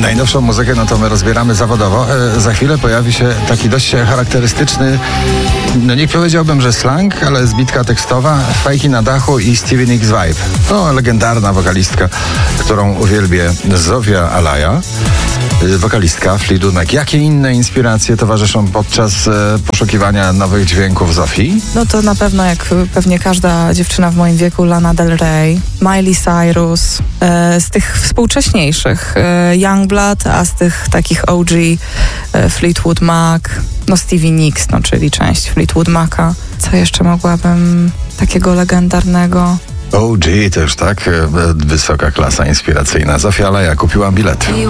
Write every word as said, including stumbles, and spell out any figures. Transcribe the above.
Najnowszą muzykę no to my rozbieramy zawodowo. E, za chwilę pojawi się taki dość charakterystyczny, no nie powiedziałbym, że slang, ale zbitka tekstowa, Fajki na dachu i Stevie Nicks Vibe. No, legendarna wokalistka, którą uwielbie Zofia Alaja. Wokalistka Fleetwood Mac. Jakie inne inspiracje towarzyszą podczas e, poszukiwania nowych dźwięków Zofii? No to na pewno, jak pewnie każda dziewczyna w moim wieku, Lana Del Rey, Miley Cyrus, e, z tych współcześniejszych e, Youngblood, a z tych takich O G e, Fleetwood Mac, no Stevie Nicks, no czyli część Fleetwood Maca. Co jeszcze mogłabym takiego legendarnego? O G to już tak, e, wysoka klasa inspiracyjna. Zofia Alaja, kupiłam bilet.